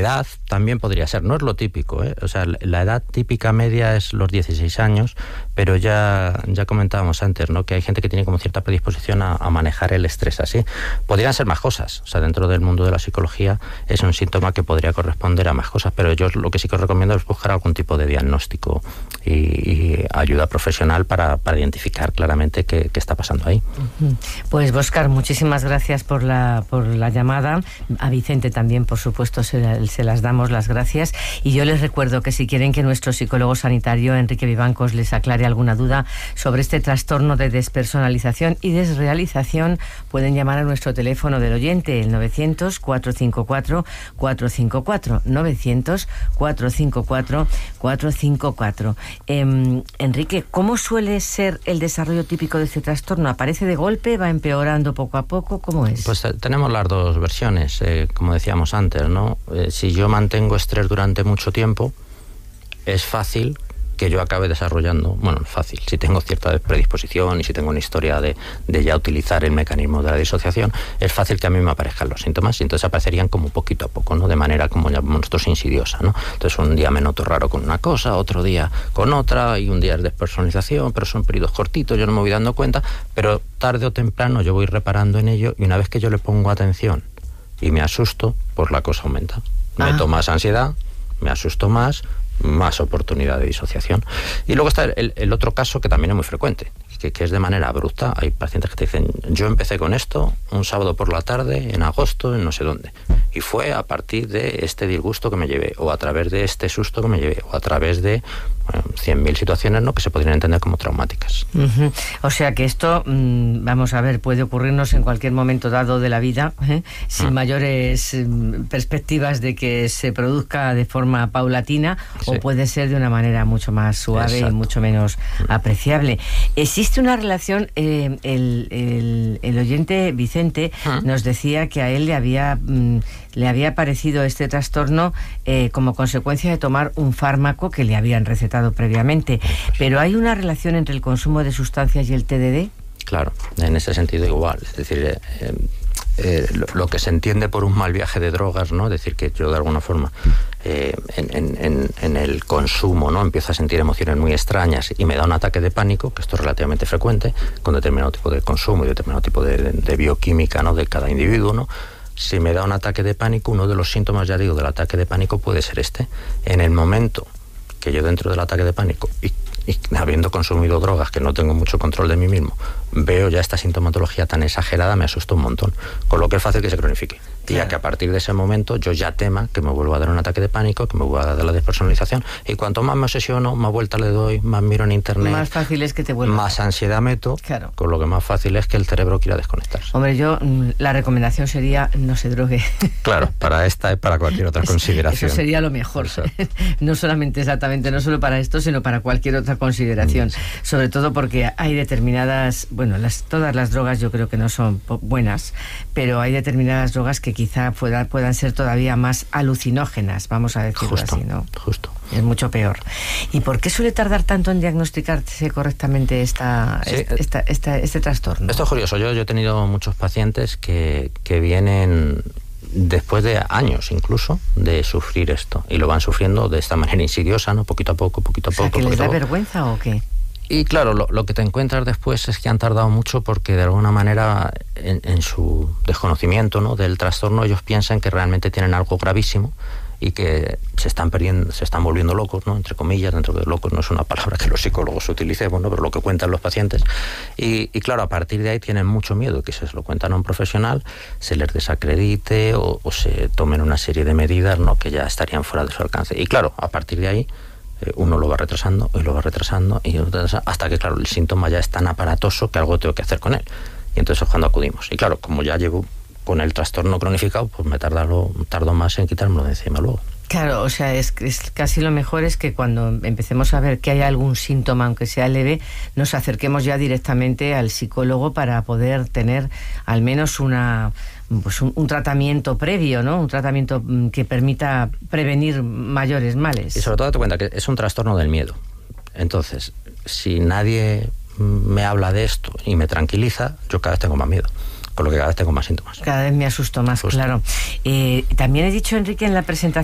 edad también podría ser, no es lo típico, ¿eh? O sea, la edad típica media es los 16 años, pero ya comentábamos antes, ¿no?, que hay gente que tiene como cierta predisposición a manejar el estrés así. Podrían ser más cosas, o sea, dentro del mundo de la psicología es un síntoma que podría corresponder a más cosas, pero yo lo que sí que os recomiendo es buscar algún tipo de diagnóstico y ayuda profesional para identificar claramente qué está pasando ahí. Pues Óscar, muchísimas gracias por la llamada. A Vicente también, por supuesto, se las damos las gracias. Y yo les recuerdo que si quieren que nuestro psicólogo sanitario, Enrique Vivancos, les aclare alguna duda sobre este trastorno de despersonalización y desrealización, pueden llamar a nuestro teléfono del oyente, el 900-454-454. 900-454-454. Enrique, ¿cómo suele ser el desarrollo típico de este trastorno? ¿Aparece de golpe? ¿Va empeorando poco a poco? ¿Cómo es? Pues tenemos las dos versiones, como decíamos antes, ¿no? Si yo mantengo estrés durante mucho tiempo, es fácil que yo acabe desarrollando, bueno, fácil, si tengo cierta predisposición y si tengo una historia de ya utilizar el mecanismo de la disociación, es fácil que a mí me aparezcan los síntomas y entonces aparecerían como poquito a poco, ¿no?, de manera, como llamamos nosotros, insidiosa, ¿no? Entonces un día me noto raro con una cosa, otro día con otra, y un día es despersonalización, pero son periodos cortitos, yo no me voy dando cuenta, pero tarde o temprano yo voy reparando en ello y una vez que yo le pongo atención y me asusto, pues la cosa aumenta. Meto más ansiedad, me asusto más oportunidad de disociación. Y luego está el otro caso que también es muy frecuente, que es de manera abrupta. Hay pacientes que te dicen, yo empecé con esto un sábado por la tarde, en agosto, en no sé dónde, y fue a partir de este disgusto que me llevé, o a través de este susto que me llevé, o a través de 100.000 situaciones, ¿no?, que se podrían entender como traumáticas. O sea que esto, vamos a ver, puede ocurrirnos en cualquier momento dado de la vida, sin mayores perspectivas de que se produzca de forma paulatina, o puede ser de una manera mucho más suave. Exacto. Y mucho menos apreciable. Existe una relación, el oyente Vicente nos decía que a él le había aparecido este trastorno como consecuencia de tomar un fármaco que le habían recetado previamente. Pero ¿hay una relación entre el consumo de sustancias y el TDD? Claro, en ese sentido igual. Es decir, lo que se entiende por un mal viaje de drogas, ¿no? Es decir, que yo de alguna forma en el consumo, ¿no?, empiezo a sentir emociones muy extrañas y me da un ataque de pánico, que esto es relativamente frecuente con determinado tipo de consumo y determinado tipo de bioquímica, ¿no?, de cada individuo, ¿no? Si me da un ataque de pánico, uno de los síntomas, ya digo, del ataque de pánico puede ser este. En el momento que yo, dentro del ataque de pánico y habiendo consumido drogas, que no tengo mucho control de mí mismo, veo ya esta sintomatología tan exagerada, me asusta un montón, con lo que es fácil que se cronifique. Claro. Y a que a partir de ese momento yo ya tema que me vuelva a dar un ataque de pánico, que me vuelva a dar la despersonalización, y cuanto más me obsesiono, más vuelta le doy, más miro en internet, más fácil es que te vuelva, más ansiedad meto, claro, con lo que más fácil es que el cerebro quiera desconectarse. Hombre, la recomendación sería no se drogue. Claro, para esta y para cualquier otra consideración. Eso sería lo mejor. No solamente exactamente, no solo para esto, sino para cualquier otra consideración. Sobre todo porque hay determinadas, bueno, todas las drogas yo creo que no son buenas, pero hay determinadas drogas que quizá puedan ser todavía más alucinógenas, vamos a decirlo así, ¿no? Justo. Es mucho peor. ¿Y por qué suele tardar tanto en diagnosticarse correctamente este trastorno? Esto es curioso. Yo he tenido muchos pacientes que vienen después de años incluso de sufrir esto, y lo van sufriendo de esta manera insidiosa, ¿no?, poquito a poco. O sea, ¿que les da vergüenza o qué? Y claro, lo que te encuentras después es que han tardado mucho porque de alguna manera en su desconocimiento, ¿no?, del trastorno, ellos piensan que realmente tienen algo gravísimo y que se están volviendo locos, ¿no?, entre comillas. Dentro de locos no es una palabra que los psicólogos utilicemos, ¿no?, pero lo que cuentan los pacientes. Y claro, a partir de ahí tienen mucho miedo que se lo cuentan a un profesional, se les desacredite o se tomen una serie de medidas, ¿no?, que ya estarían fuera de su alcance. Y claro, a partir de ahí uno lo va retrasando y lo va retrasando hasta que, claro, el síntoma ya es tan aparatoso que algo tengo que hacer con él. Y entonces es cuando acudimos. Y claro, como ya llevo con el trastorno cronificado, pues me tardo más en quitármelo de encima luego. Claro, o sea, es casi lo mejor es que cuando empecemos a ver que hay algún síntoma, aunque sea leve, nos acerquemos ya directamente al psicólogo para poder tener al menos un tratamiento previo, ¿no? Un tratamiento que permita prevenir mayores males. Y sobre todo date cuenta que es un trastorno del miedo. Entonces, si nadie me habla de esto y me tranquiliza, yo cada vez tengo más miedo, con lo que cada vez tengo más síntomas. Cada vez me asusto más. Justo. Claro. También he dicho, Enrique, en la presentación